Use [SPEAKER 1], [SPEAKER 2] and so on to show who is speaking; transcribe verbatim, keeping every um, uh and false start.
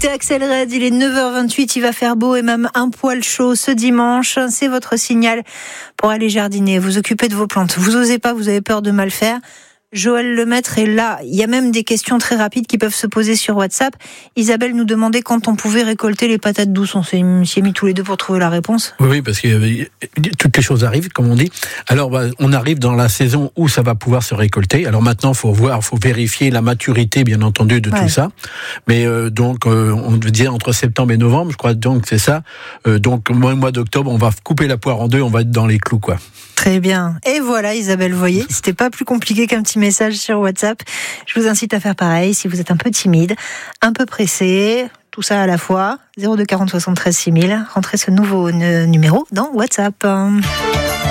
[SPEAKER 1] écoutez Axel Red, il est neuf heures vingt-huit, il va faire beau et même un poil chaud ce dimanche. C'est votre signal pour aller jardiner, vous occuper de vos plantes. Vous osez pas, vous avez peur de mal faire. Joël Lemaître est là. Il y a même des questions très rapides qui peuvent se poser sur WhatsApp. Isabelle nous demandait quand on pouvait récolter les patates douces. On s'est mis tous les deux pour trouver la réponse.
[SPEAKER 2] Oui, parce que euh, toutes les choses arrivent, comme on dit. Alors, bah, on arrive dans la saison où ça va pouvoir se récolter. Alors maintenant, faut voir, faut vérifier la maturité, bien entendu, de ouais. tout ça. Mais euh, donc, euh, on veut dire entre septembre et novembre, je crois. Donc c'est ça. Euh, donc au mois d'octobre, on va couper la poire en deux. On va être dans les clous, quoi.
[SPEAKER 1] Très bien. Et voilà, Isabelle, vous voyez, c'était pas plus compliqué qu'un petit message sur WhatsApp. Je vous incite à faire pareil si vous êtes un peu timide, un peu pressé, tout ça à la fois. zéro deux quarante soixante-treize six mille. Rentrez ce nouveau n- numéro dans WhatsApp.